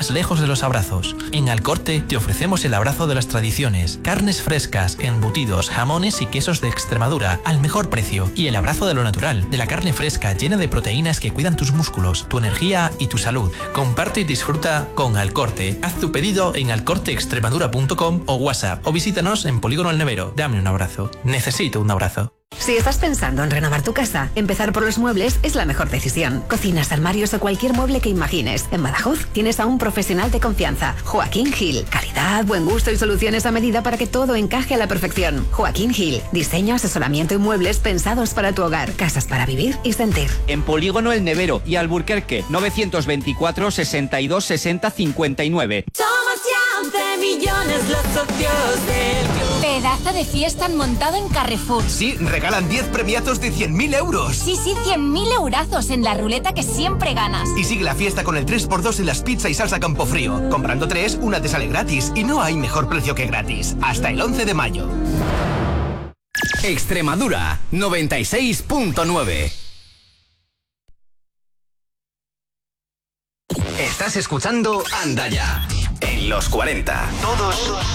más lejos de los abrazos. En Alcorte te ofrecemos el abrazo de las tradiciones, carnes frescas, embutidos, jamones y quesos de Extremadura al mejor precio, y el abrazo de lo natural, de la carne fresca llena de proteínas que cuidan tus músculos, tu energía y tu salud. Comparte y disfruta con Alcorte. Haz tu pedido en alcorteextremadura.com o WhatsApp, o visítanos en Polígono El Nevero. Dame un abrazo. Necesito un abrazo. Si estás pensando en renovar tu casa, empezar por los muebles es la mejor decisión. Cocinas, armarios o cualquier mueble que imagines. En Badajoz tienes a un profesional de confianza, Joaquín Gil. Calidad, buen gusto y soluciones a medida para que todo encaje a la perfección. Joaquín Gil. Diseño, asesoramiento y muebles pensados para tu hogar. Casas para vivir y sentir. En Polígono El Nevero y Alburquerque, 924 62 60 59. Somos ya 11 millones los socios del club. Pedazo de fiesta han montado en Carrefour. Sí, regalan 10 premiazos de 100.000 euros. Sí, 100.000 eurazos en la ruleta que siempre ganas. Y sigue la fiesta con el 3x2 en las pizza y salsa Campofrío. Comprando 3, una te sale gratis. Y no hay mejor precio que gratis. Hasta el 11 de mayo. Extremadura, 96.9. Estás escuchando Anda Ya, en los 40. Todos